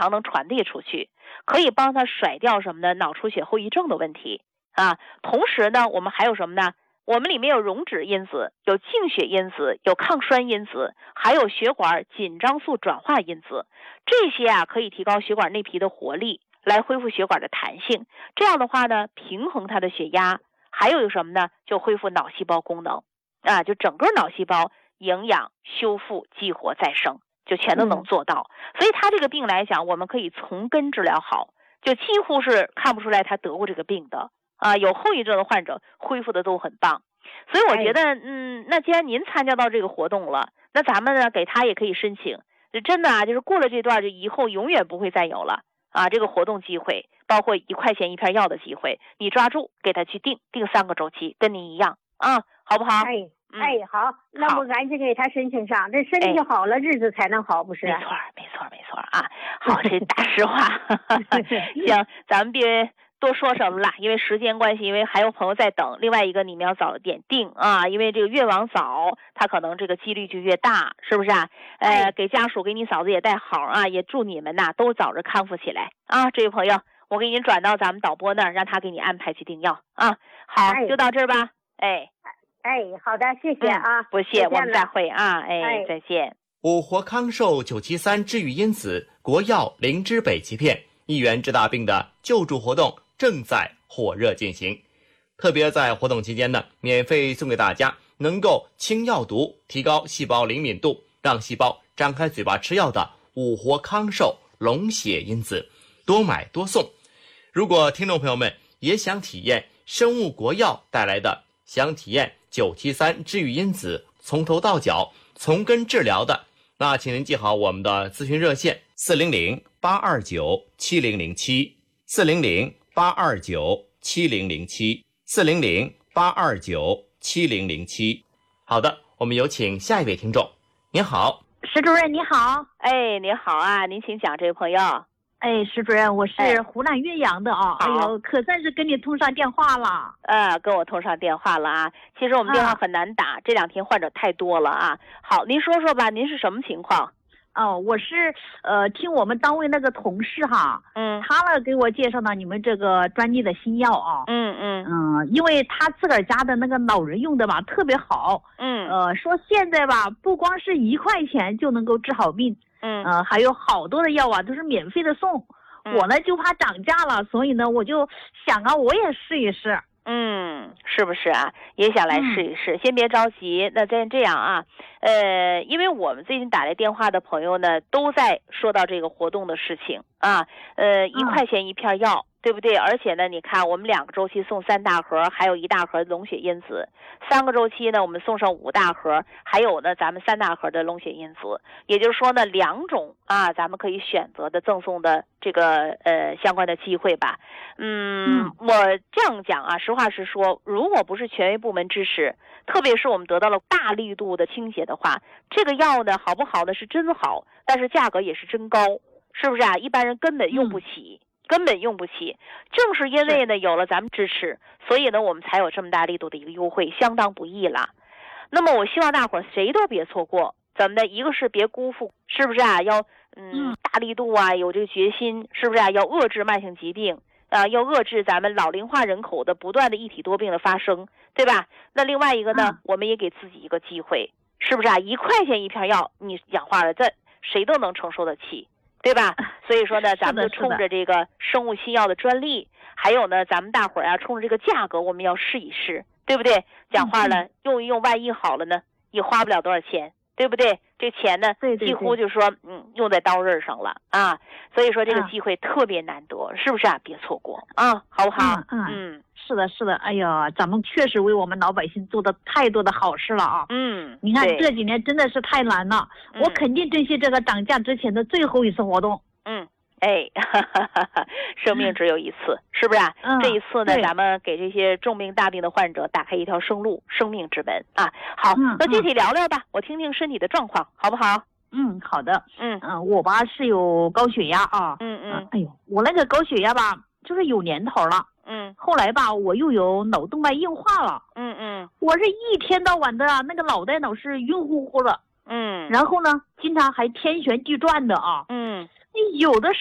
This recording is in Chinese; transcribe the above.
常能传递出去，可以帮他甩掉什么呢？脑出血后遗症的问题啊。同时呢，我们还有什么呢？我们里面有溶脂因子，有净血因子，有抗栓因子，还有血管紧张素转化因子，这些啊可以提高血管内皮的活力，来恢复血管的弹性。这样的话呢，平衡它的血压。还有什么呢？就恢复脑细胞功能啊，就整个脑细胞营养、修复、激活、再生，就全都能做到。所以他这个病来讲，我们可以从根治疗好，就几乎是看不出来他得过这个病的啊。有后遗症的患者恢复的都很棒。所以我觉得，那既然您参加到这个活动了，那咱们呢给他也可以申请。真的啊，就是过了这段，就以后永远不会再有了啊。这个活动机会，包括1块钱1片药的机会，你抓住给他去定3个周期，跟您一样啊，好不好？ 好，那我赶紧给他申请上，这身体好了，日子才能好，不是？ 没错啊。好，这大实话。行，咱们别多说什么了，因为时间关系，因为还有朋友在等。另外一个，你们要早点定啊，因为这个越往早，他可能这个几率就越大，是不是啊？给家属给你嫂子也带好啊，也祝你们呐都早日康复起来啊，这位朋友，我给您转到咱们导播那儿，让他给你安排去订药啊。好，就到这儿吧。 好的，谢谢啊。 不谢，我们再会啊。再见。 五活康寿973治愈因子国药灵芝北芪片1元治大病的救助活动正在火热进行，特别在活动期间呢，免费送给大家能够清药毒、提高细胞灵敏度、让细胞张开嘴巴吃药的五活康寿龙血因子，多买多送。如果听众朋友们也想体验生物国药带来的，想体验973治愈因子从头到脚从根治疗的，那请您记好我们的咨询热线400-829-7007 400-829-7007 400-829-7007。好的，我们有请下一位听众。您好， 石主任你好。 您好啊，您请讲，这位朋友。 石主任，我是湖南岳阳的啊。可算是跟你通上电话了。 跟我通上电话了啊。其实我们电话很难打，这2天患者太多了啊。好，您说说吧，您是什么情况？ 我是听我们单位那个同事哈，他呢给我介绍了你们这个专利的新药啊。因为他自个儿家的那个老人用的吧特别好。说现在吧不光是1块钱就能够治好病。还有好多的药啊都是免费的送。我呢就怕涨价了，所以呢我就想啊我也试一试。 是不是啊？也想来试一试。先别着急，那再这样啊，因为我们最近打来电话的朋友呢，都在说到这个活动的事情啊。1块钱1片药，对不对？而且呢，你看我们2个周期送3大盒，还有1大盒龙血因子；3个周期呢，我们送上5大盒，还有呢咱们3大盒的龙血因子。也就是说呢，2种啊，咱们可以选择的赠送的这个相关的机会吧。我这样讲啊，实话实说，如果不是权威部门支持，特别是我们得到了大力度的倾斜的话，这个药呢好不好呢是真好，但是价格也是真高，是不是啊？一般人根本用不起。正是因为呢有了咱们支持，所以呢我们才有这么大力度的一个优惠，相当不易了。那么我希望大伙儿谁都别错过，怎么的？一个是别辜负，是不是啊？要大力度啊，有这个决心，是不是啊？要遏制慢性疾病啊，要遏制咱们老龄化人口的不断的一体多病的发生，对吧？那另外一个呢，我们也给自己一个机会，是不是啊？1块钱1片药，你氧化了，这谁都能承受得起，对吧？所以说呢，咱们就冲着这个生物新药的专利，还有呢，咱们大伙儿啊，冲着这个价格，我们要试一试，对不对？讲话了，用一用，万一好了呢，也花不了多少钱，对不对？这钱呢，几乎就说用在刀刃上了啊。所以说这个机会特别难得，是不是啊？别错过啊，好不好？ 是的，是的。哎呀，咱们确实为我们老百姓做的太多的好事了啊。你看这几年真的是太难了，我肯定珍惜这个涨价之前的最后一次活动。 生命只有一次，是不是啊？这一次呢，咱们给这些重病大病的患者打开一条生路，生命之门啊。好，那具体聊聊吧，我听听身体的状况，好不好？ 好的。我吧是有高血压啊。哎呦，我那个高血压吧，就是有年头了。后来吧，我又有脑动脉硬化了。我是一天到晚的啊，那个脑袋老是晕乎乎的。然后呢，经常还天旋地转的啊。有的